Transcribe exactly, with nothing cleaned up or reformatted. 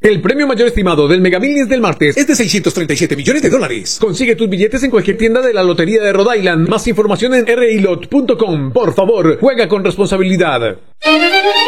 El premio mayor estimado del Mega Millions del martes es de seiscientos treinta y siete millones de dólares. Consigue tus billetes en cualquier tienda de la Lotería de Rhode Island. Más información en r i lot punto com. Por favor, juega con responsabilidad.